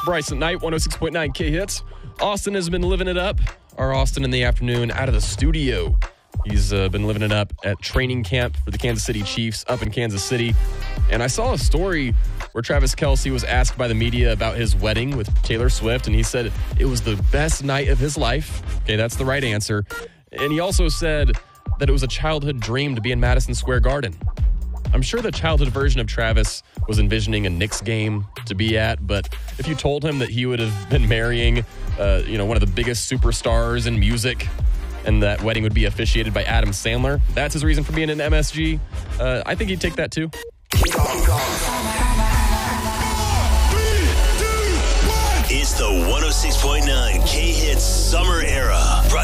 Bryce at night, 106.9 K-Hits. Austin has been living it up. Our Austin in the afternoon out of the studio. He's been living it up at training camp for the Kansas City Chiefs up in Kansas City. And I saw a story where Travis Kelce was asked by the media about his wedding with Taylor Swift, and he said it was the best night of his life. Okay, that's the right answer. And he also said that it was a childhood dream to be in Madison Square Garden. I'm sure the childhood version of Travis was envisioning a Knicks game to be at, but if you told him that he would have been marrying, one of the biggest superstars in music, and that wedding would be officiated by Adam Sandler, that's his reason for being in MSG, I think he'd take that too. It's the 106.9 K-Hits Summer Era.